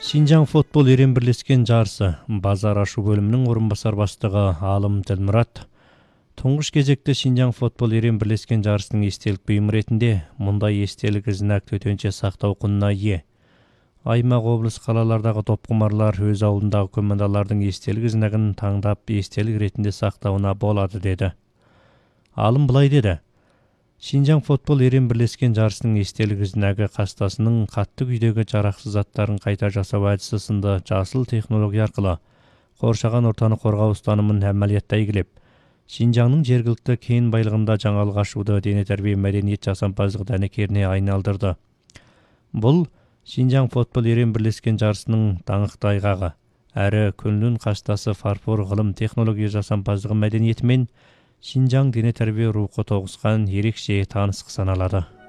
Шинжаң футбол ерен бірлескен жарысы базар ашу бөлімінің орынбасар бастығы Алым Ділмұрат тұңғыш кезекте Шинжаң футбол ерен бірлескен жарысының естелік бұйым ретінде мұндай естелік знак төтенше сақтау құнына ие. Аймақ облыс қалалардағы топқұмарлар өз ауылындағы командалардың естелік знагын таңдап естелік ретінде сақтауына болады деді. Алым былай деді: Шинжаң футбол ерен бірлескен жарысының естелік знагы қастасының қатты күйдегі жарақсыз заттарын қайта жасау әдісі сынды жасыл технология арқылы қоршаған ортаны қорғау ұстанымын әмәлиятта игілеп, Шинжаңның жергілікті кен байлығында жаңалық ашуды дене тәрбие мәдениет жасампаздық дәнекеріне айналдырды. Бұл Шинжаң футбол ерен бірлескен жарысының даңқты айғағы, әрі күнлін қастасы фарфор ғылым технология жасампаздығы мәдениетімен Шинжаң дене тәрбие рухы тоғысқан ерекше танысық саналады.